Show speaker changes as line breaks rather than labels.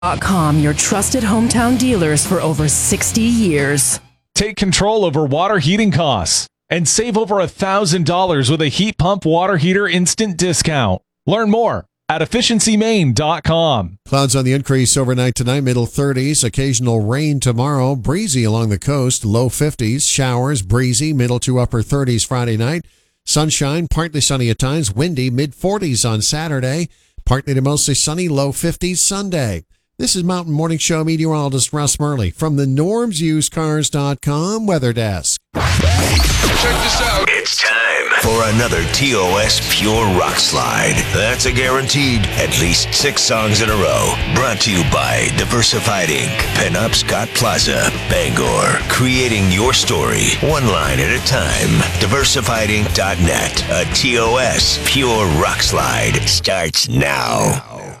ToolsForToys.com, your trusted hometown dealers for over 60 years.
Take control over water heating costs and save over $1,000 with a heat pump water heater instant discount. Learn more at efficiencymain.com.
Clouds on the increase overnight tonight, middle 30s. Occasional rain tomorrow. Breezy along the coast, low 50s. Showers, breezy, middle to upper 30s Friday night. Sunshine, partly sunny at times. Windy, mid 40s on Saturday. Partly to mostly sunny, low 50s Sunday. This is Mountain Morning Show meteorologist Russ Murley from the NormsUsedCars.com weather desk.
Check this out.
It's time for another TOS Pure Rock Slide. That's a guaranteed at least 6 songs in a row. Brought to you by Diversified Inc., Penobscot Plaza, Bangor. Creating your story, one line at a time. DiversifiedInc.net. A TOS Pure Rock Slide starts now.